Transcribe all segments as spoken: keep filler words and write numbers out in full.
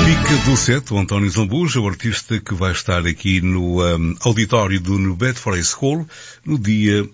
Fica do set, o António Zambuja, o artista que vai estar aqui no um, auditório do New Bedford School no dia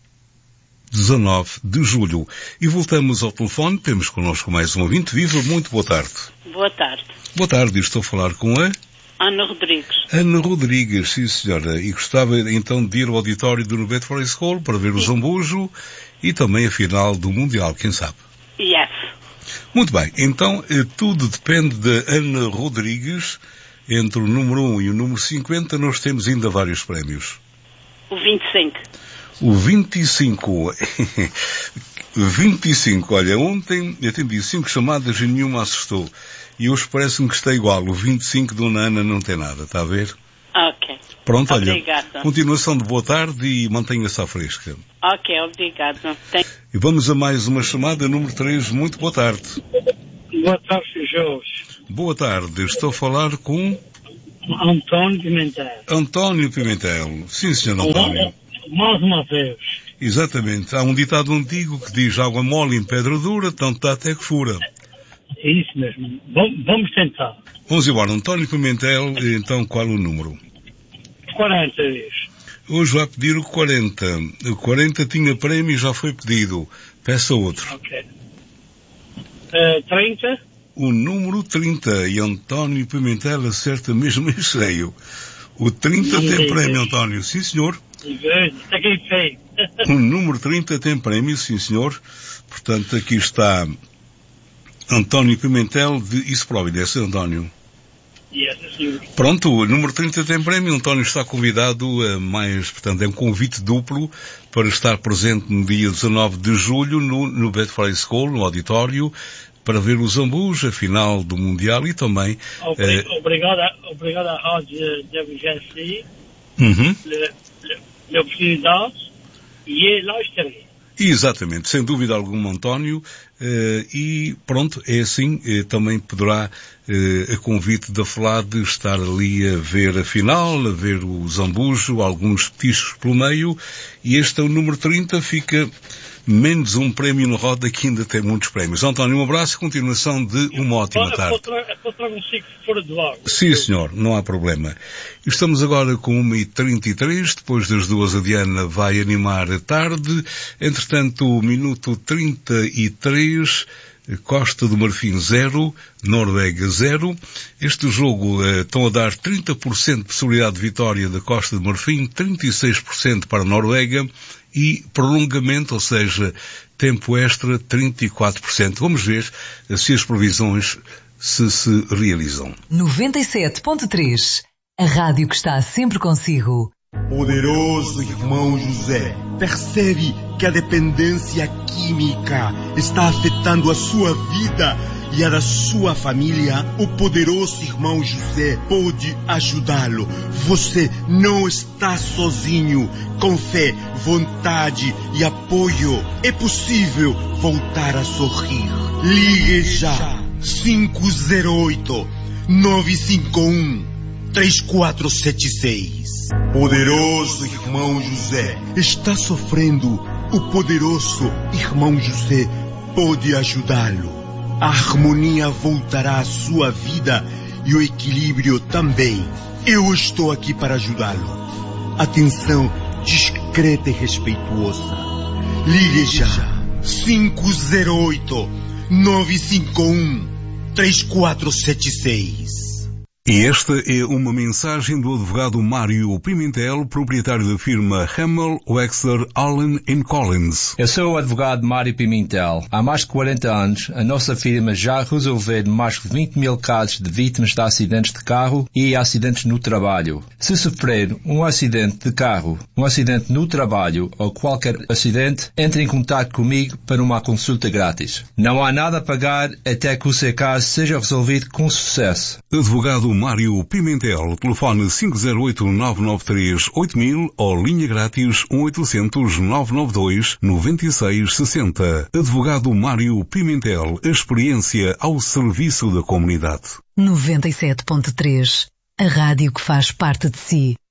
dezanove de julho. E voltamos ao telefone, temos connosco mais um ouvinte. Viva, muito boa tarde. Boa tarde. Boa tarde, estou a falar com a... Ana Rodrigues. Ana Rodrigues, sim senhora. E gostava então de ir ao auditório do New Bedford School para ver sim. o Zambujo e também a final do Mundial, quem sabe? Yes. Muito bem, então tudo depende da Ana Rodrigues. Entre o número um e o número cinquenta nós temos ainda vários prémios. O vinte e cinco. O vinte e cinco. vinte e cinco, olha, ontem eu atendi cinco chamadas e nenhuma assustou. E hoje parece-me que está igual. O vinte e cinco do Ana não tem nada, está a ver? Ok. Pronto, obrigada. Olha, continuação de boa tarde e mantenha-se à fresca. Ok, obrigado. Tem... E vamos a mais uma chamada, número três. Muito boa tarde. Boa tarde, Jorge. Boa tarde, estou a falar com... António Pimentel. António Pimentel. Sim, senhor António. Mais uma vez. Exatamente. Há um ditado antigo que diz água mole em pedra dura, tanto está até que fura. É isso mesmo. Vamos tentar. Vamos embora. António Pimentel, então qual o número? quarenta. Hoje vai pedir o quarenta. O quarenta tinha prémio e já foi pedido. Peça outro. Ok. Uh, trinta. O número trinta. E António Pimentel acerta mesmo em cheio. O trinta tem prémio, António. Sim, senhor. Está aqui feio. O número trinta tem prémio, sim, senhor. Portanto, aqui está António Pimentel de East Providence, António. Yes, senhor. Pronto, o número trinta tem prémio. António está convidado a mais, portanto, é um convite duplo para estar presente no dia dezanove de julho no, no Bedford School, no auditório, para ver o Zambuja, a final do Mundial e também... Obrig, eh, obrigado, obrigado à Rádio da V G C, uhum. a oportunidade, e lá estarei. Exatamente, sem dúvida alguma, António, eh, e pronto, é assim, eh, também poderá, eh, a convite da F L A D, estar ali a ver a final, a ver o Zambujo, alguns petiscos pelo meio, e este é o número trinta, fica menos um prémio na roda que ainda tem muitos prémios. António, um abraço e continuação de uma ótima tarde. Fora do ar. Sim, senhor, não há problema. Estamos agora com uma e trinta e três, depois das duas a Diana vai animar a tarde. Entretanto, o minuto trinta e três, Costa do Marfim zero, Noruega zero. Este jogo uh, estão a dar trinta por cento de possibilidade de vitória da Costa do Marfim, trinta e seis por cento para a Noruega e prolongamento, ou seja, tempo extra, trinta e quatro por cento. Vamos ver uh, se as previsões se se realizam. noventa e sete ponto três, a rádio que está sempre consigo. Poderoso irmão José, percebe que a dependência química está afetando a sua vida e a da sua família? O poderoso irmão José pode ajudá-lo. Você não está sozinho. Com fé, vontade e apoio, é possível voltar a sorrir. Ligue já. cinco zero oito, nove cinco um, três quatro sete seis. Poderoso irmão José está sofrendo. O poderoso irmão José pode ajudá-lo. A harmonia voltará à sua vida e o equilíbrio também. Eu estou aqui para ajudá-lo. Atenção discreta e respeituosa. Ligue já. cinco zero oito, nove cinco um, três quatro sete seis. E esta é uma mensagem do advogado Mário Pimentel, proprietário da firma Hamel, Wexler, Allen and Collins. Eu sou o advogado Mário Pimentel. Há mais de quarenta anos, a nossa firma já resolveu mais de vinte mil casos de vítimas de acidentes de carro e acidentes no trabalho. Se sofrer um acidente de carro, um acidente no trabalho ou qualquer acidente, entre em contato comigo para uma consulta grátis. Não há nada a pagar até que o seu caso seja resolvido com sucesso. Advogado Mário Pimentel, telefone cinco zero oito, nove nove três, oito mil ou linha grátis um oitocentos, nove nove dois, nove seis seis zero. Advogado Mário Pimentel, a experiência ao serviço da comunidade. noventa e sete ponto três, a rádio que faz parte de si.